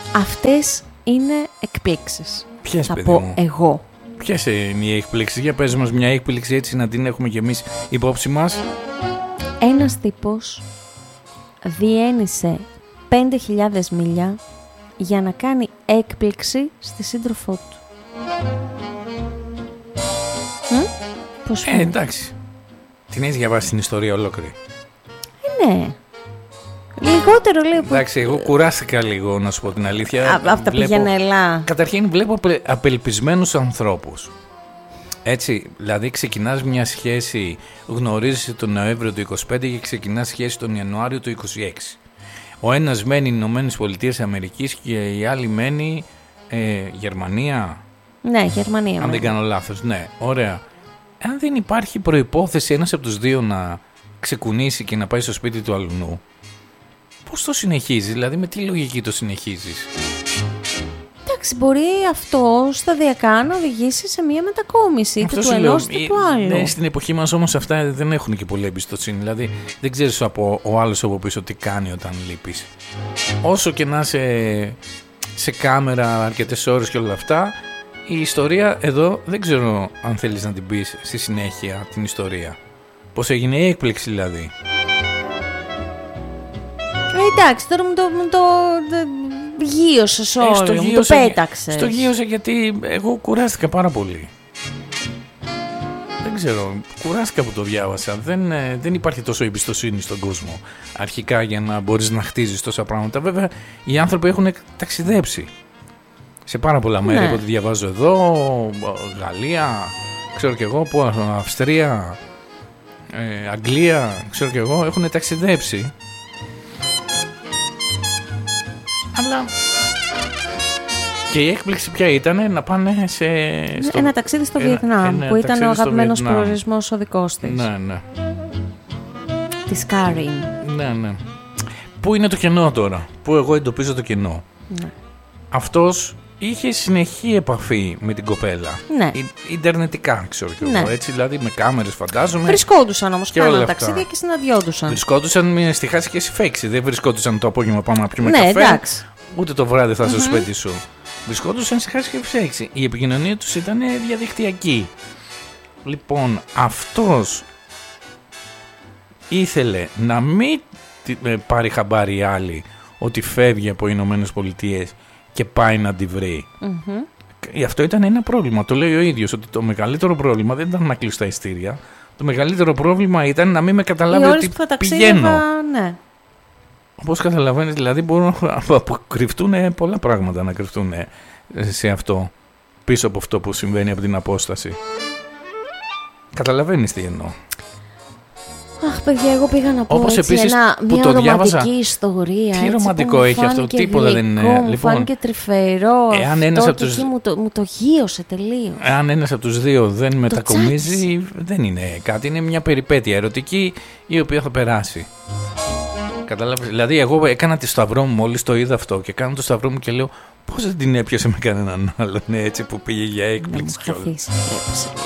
Αυτές είναι εκπλήξεις. Ποιες, θα παιδί πω μου? εγώ. Ποιες είναι οι εκπλήξεις? Για πες μας μια έκπληξη έτσι να την έχουμε κι εμείς υπόψη μας. Ένας τύπος διένυσε 5.000 μίλια για να κάνει έκπληξη στη σύντροφό του. Πώς φαίνεται? Εντάξει. Την έχεις διαβάσει την ιστορία ολόκληρη? Ναι. Λιγότερο λέει που... Εντάξει, εγώ κουράστηκα λίγο, να σου πω την αλήθεια. Αυτά πήγαινε ελά. Καταρχήν βλέπω απελπισμένους ανθρώπους. Έτσι, δηλαδή ξεκινάς μια σχέση, γνωρίζεσαι τον Νοέμβριο του 25 και ξεκινάς σχέση τον Ιανουάριο του 26. Ο ένας μένει Ηνωμένες Πολιτείες Αμερικής και η άλλη μένει Γερμανία. Ναι, Γερμανία. Αν δεν κάνω λάθος, ναι, ωραία. Αν δεν υπάρχει προϋπόθεση ένας από τους δύο να ξεκουνήσει και να πάει στο σπίτι του αλουνού, πώς το συνεχίζεις, δηλαδή με τι λογική το συνεχίζεις? Εντάξει, μπορεί αυτό σταδιακά να οδηγήσει σε μια μετακόμιση είτε του ενός είτε του άλλου. Ναι, στην εποχή μας όμως αυτά δεν έχουν και πολύ εμπιστοσύνη. Δηλαδή δεν ξέρεις ο άλλος από πίσω τι κάνει όταν λείπεις. Όσο και να είσαι σε κάμερα αρκετές ώρες και όλα αυτά, η ιστορία εδώ δεν ξέρω αν θέλεις να την πεις στη συνέχεια την ιστορία. Πώς έγινε η έκπληξη δηλαδή. Εντάξει, τώρα μου το γείωσες όλο, μου το πέταξες. Στο γείωσα γιατί εγώ κουράστηκα πάρα πολύ. Δεν ξέρω, κουράστηκα που το διάβασα. Δεν υπάρχει τόσο εμπιστοσύνη στον κόσμο αρχικά για να μπορείς να χτίζεις τόσα πράγματα. Βέβαια, οι άνθρωποι έχουν ταξιδέψει σε πάρα πολλά μέρη. Εγώ τη διαβάζω εδώ, Γαλλία, ξέρω κι εγώ, Αυστρία, Αγγλία, ξέρω κι εγώ, έχουν ταξιδέψει. Αλλά και η έκπληξη ποια ήταν? Να πάνε ένα ταξίδι στο Βιετνάμ, που ήταν ο αγαπημένος προορισμός ο δικός της. Ναι. Της Κάριν. Ναι. Πού είναι το κενό τώρα? Πού εγώ εντοπίζω το κενό? Ναι. Αυτός είχε συνεχή επαφή με την κοπέλα. Ναι. Ιντερνετικά, ξέρω κι εγώ, έτσι, δηλαδή με κάμερες φαντάζομαι. Βρισκόντουσαν όμως, κάναν ταξίδια και συναντιόντουσαν. Βρισκόντουσαν στη χάση και στη φέξη. Δεν βρισκόντουσαν το απόγευμα πάμε να πιούμε καφέ. Εντάξει. Ούτε το βράδυ θα στο σπίτι σου. Βρισκόντουσαν στη χάση και στη φέξη. Η επικοινωνία τους ήταν διαδικτυακή. Λοιπόν, αυτός ήθελε να μην πάρει χαμπάρι η άλλη ότι φεύγει από οι Ηνωμένες Πολιτείες και πάει να τη βρει. Αυτό ήταν ένα πρόβλημα. Το λέει ο ίδιος, ότι το μεγαλύτερο πρόβλημα δεν ήταν να κλείσω τα ειστήρια. Το μεγαλύτερο πρόβλημα ήταν να μην με καταλάβει ότι πηγαίνω. Ναι. Όπως καταλαβαίνεις, δηλαδή μπορούν να κρυφτούν πολλά πράγματα, να κρυφτούν σε αυτό, πίσω από αυτό που συμβαίνει από την απόσταση. Καταλαβαίνεις τι εννοώ? Αχ, παιδιά, εγώ πήγα να πω όπως έτσι επίσης, μια ρομαντική ιστορία. Τι ρομαντικό έχει αυτό? Τίποτα δεν είναι. Μου φάνηκε τρυφερό. Εάν ένας από τους... μου το γείωσε τελείως. Εάν ένας από τους δύο δεν μετακομίζει, δεν είναι κάτι. Είναι μια περιπέτεια ερωτική η οποία θα περάσει. Κατάλαβες? Δηλαδή, εγώ έκανα τη σταυρό μου μόλις το είδα αυτό και κάνω το σταυρό μου και λέω πώς δεν την έπιασε με κανέναν άλλον έτσι που πήγε για έκπληξη. Να μου χαθείς,